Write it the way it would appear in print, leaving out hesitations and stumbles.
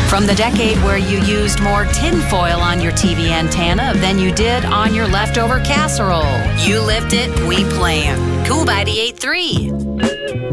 From the decade where you used more tinfoil on your TV antenna than you did on your leftover casserole. You lived it, we planned. Cool by 88.3.